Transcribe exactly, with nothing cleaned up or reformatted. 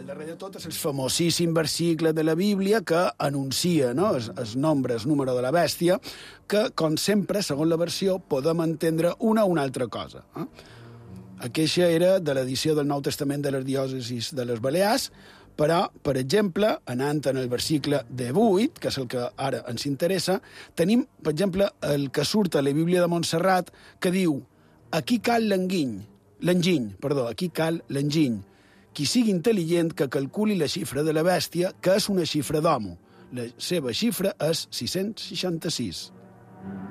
darrere de tot és el famosíssim versicle de la Bíblia que anuncia, no?, el, el nombre, el número de la bèstia, que, com sempre, segons la versió, podem entendre una o una altra cosa. Eh? Aquesta era de l'edició del Nou Testament de les diòcesis de les Balears, però, per exemple, anant en el versicle divuit, que és el que ara ens interessa, tenim, per exemple, el que surt a la Bíblia de Montserrat, que diu: aquí cal l'enginy, l'enginy, perdó, aquí cal l'enginy. Qui sigui intel·ligent que calculi la xifra de la bèstia, que és una xifra d'homo. La seva xifra és sis-cents seixanta-sis.